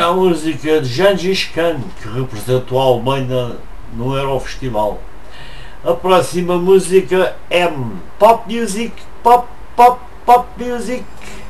Era a música de Gengis Khan, que representou a Alemanha no Eurofestival. A próxima música é Pop Music, Pop Music.